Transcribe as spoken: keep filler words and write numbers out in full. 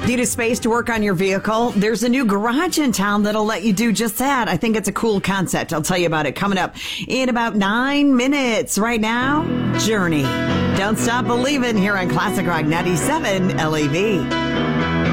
Need a space to work on your vehicle? There's a new garage in town that'll let you do just that. I think it's a cool concept. I'll tell you about it coming up in about nine minutes. Right now, Journey. Don't Stop Believin' here on Classic Rock ninety-seven L A V.